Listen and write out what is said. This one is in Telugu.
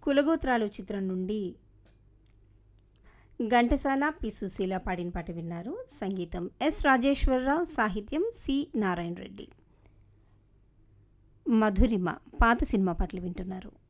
కులగోత్రాలు చిత్రం నుండి ఘంటసాల పి సుశీల పాడిన పాట విన్నారు. సంగీతం ఎస్ రాజేశ్వరరావు, సాహిత్యం సి నారాయణ రెడ్డి. మధురిమ పాత సినిమా పాటలు వింటున్నారు.